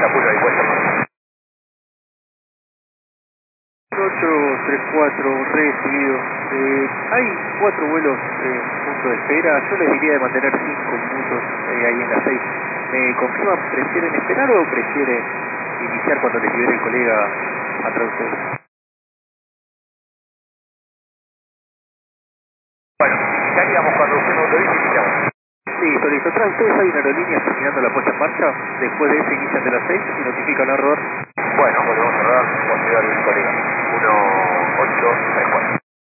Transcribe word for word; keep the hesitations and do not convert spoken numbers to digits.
Capullo ahí, puesta más. ocho tres cuatro, recibido. Eh, hay cuatro vuelos en punto de espera. Yo les diría de mantener cinco minutos eh, ahí en la seis. ¿Me confirman, prefieren esperar o prefieren iniciar cuando les libere el colega atrás de ustedes? Bueno, iniciaríamos cuando usted nos autorice, iniciamos. Listo, listo. Atrás de ustedes hay una aerolínea terminando la puesta en marcha. Después de eso inician de las seis y notifican error. Bueno, volvemos a rodar, posterior al colega. uno ocho tres cuatro.